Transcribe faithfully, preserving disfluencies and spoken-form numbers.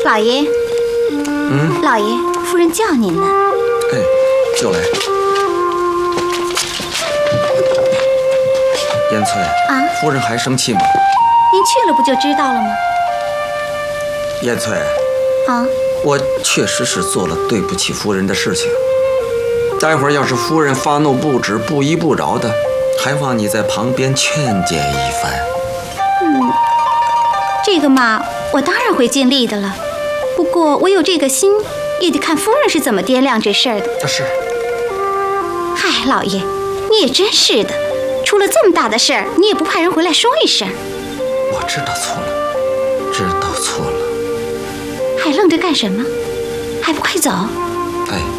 老爷， 嗯， 老爷，夫人叫您呢。 哎，就来。燕翠啊， 夫人还生气吗？ 您去了不就知道了吗？ 燕翠， 啊， 我确实是做了对不起夫人的事情。待会儿要是夫人发怒不止、不依不饶的，还望你在旁边劝谏一番。 嗯，这个嘛，我当然会尽力的了。不过我有这个心，也得看夫人是怎么掂量这事儿的。 是。 嗨，老爷，你也真是的，出了这么大的事儿，你也不派人回来说一声。 我知道错了，知道错了。 还愣着干什么？还不快走！ 哎。